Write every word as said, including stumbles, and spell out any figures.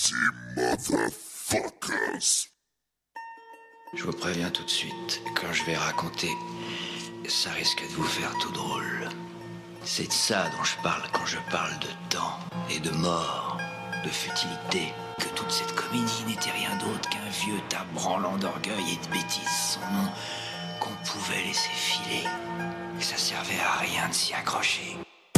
motherfuckers. Je vous préviens tout de suite, quand je vais raconter, ça risque de vous faire tout drôle. C'est de ça dont je parle quand je parle de temps et de mort, de futilité, que toute cette comédie n'était rien d'autre qu'un vieux tas branlant d'orgueil et de bêtises sans nom qu'on pouvait laisser filer. Et ça servait à rien de s'y accrocher.